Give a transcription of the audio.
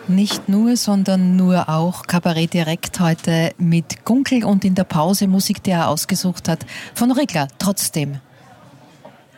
Nicht nur, sondern nur auch. Kabarett direkt heute mit Gunkel und in der Pause Musik, die er ausgesucht hat. Von Riggler, trotzdem.